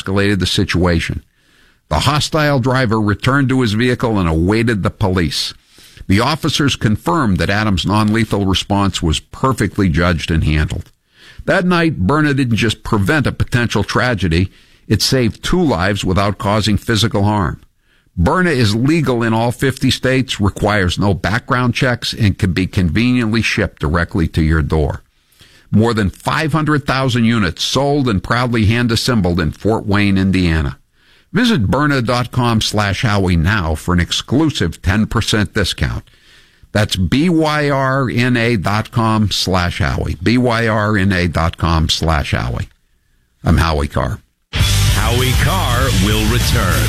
de-escalated the situation. The hostile driver returned to his vehicle and awaited the police. The officers confirmed that Adams' non-lethal response was perfectly judged and handled. That night, Berna didn't just prevent a potential tragedy, it saved 2 lives without causing physical harm. Berna is legal in all 50 states, requires no background checks, and can be conveniently shipped directly to your door. More than 500,000 units sold and proudly hand-assembled in Fort Wayne, Indiana. Visit Byrna.com/Howie now for an exclusive 10% discount. That's BYRNA.com/Howie. BYRNA.com/Howie. I'm Howie Carr. Howie Carr will return.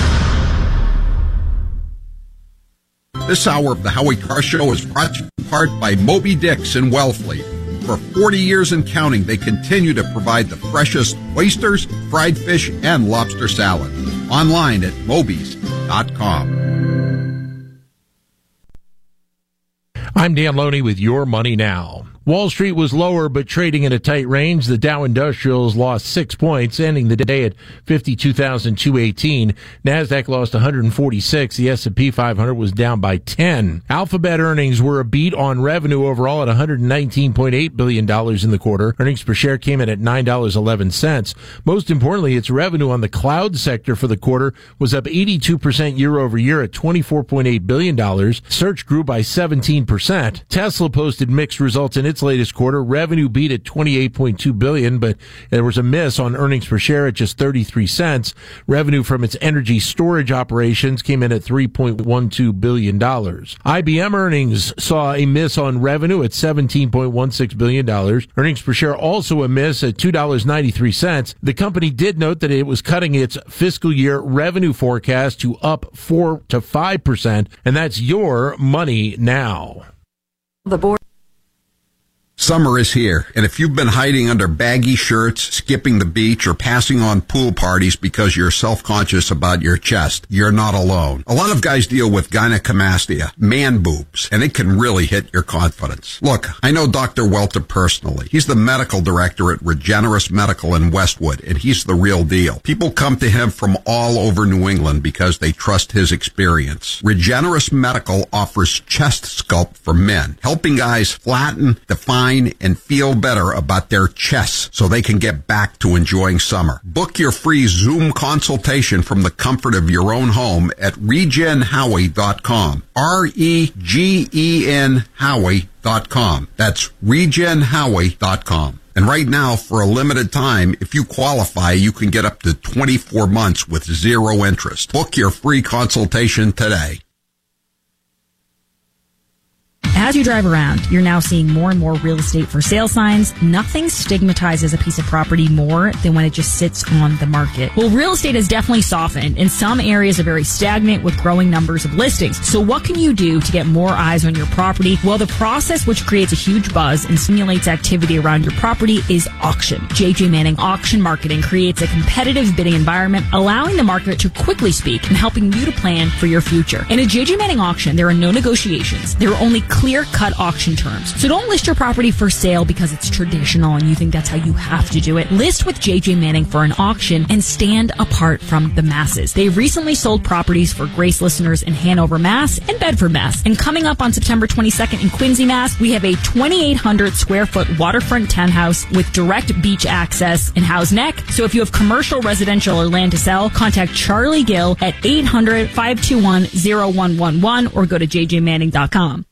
This hour of the Howie Carr Show is brought to you in part by Moby Dick's in Wellfleet. For 40 years and counting, they continue to provide the freshest oysters, fried fish, and lobster salad. Online at Moby's.com. I'm Dan Loney with Your Money Now. Wall Street was lower but trading in a tight range. The Dow Industrials lost 6 points, ending the day at 52,218. NASDAQ lost 146. The S&P 500 was down by 10. Alphabet earnings were a beat on revenue overall at $119.8 billion in the quarter. Earnings per share came in at $9.11. Most importantly, its revenue on the cloud sector for the quarter was up 82% year over year at $24.8 billion. Search grew by 17%. Tesla posted mixed results in its latest quarter. Revenue beat at $28.2 billion, but there was a miss on earnings per share at just 33 cents. Revenue from its energy storage operations came in at $3.12 billion. IBM earnings saw a miss on revenue at $17.16 billion. Earnings per share also a miss at $2.93. The company did note that it was cutting its fiscal year revenue forecast to up 4 to 5%, and that's Your Money Now. The board. Summer is here, and if you've been hiding under baggy shirts, skipping the beach, or passing on pool parties because you're self-conscious about your chest, you're not alone. A lot of guys deal with gynecomastia, man boobs, and it can really hit your confidence. Look, I know Dr. Welter personally. He's the medical director at Regenerous Medical in Westwood, and he's the real deal. People come to him from all over New England because they trust his experience. Regenerous Medical offers chest sculpt for men, helping guys flatten, define, and feel better about their chests so they can get back to enjoying summer. Book your free Zoom consultation from the comfort of your own home at regenhowie.com. REGEN Howie.com. That's regenhowie.com. And right now, for a limited time, if you qualify, you can get up to 24 months with zero interest. Book your free consultation today. As you drive around, you're now seeing more and more real estate for sale signs. Nothing stigmatizes a piece of property more than when it just sits on the market. Well, real estate has definitely softened, and some areas are very stagnant with growing numbers of listings. So what can you do to get more eyes on your property? Well, the process which creates a huge buzz and stimulates activity around your property is auction. JJ Manning Auction Marketing creates a competitive bidding environment, allowing the market to quickly speak and helping you to plan for your future. In a JJ Manning auction, there are no negotiations. There are only clear-cut auction terms. So don't list your property for sale because it's traditional and you think that's how you have to do it. List with JJ Manning for an auction and stand apart from the masses. They recently sold properties for Grace listeners in Hanover, Mass. and Bedford, Mass. And coming up on September 22nd in Quincy, Mass., we have a 2,800 square foot waterfront townhouse with direct beach access in Howe's Neck. So if you have commercial, residential, or land to sell, contact Charlie Gill at 800-521-0111 or go to jjmanning.com.